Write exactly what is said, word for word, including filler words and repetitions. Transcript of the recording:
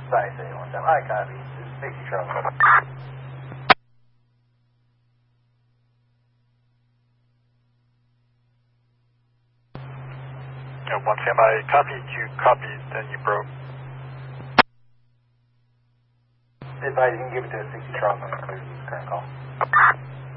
Site seven one seven. I copy. This is sixty Charlie. Yeah, one Sam, I copied, you copied, then you broke. Advise you can give it to sixty Charlie on the current call.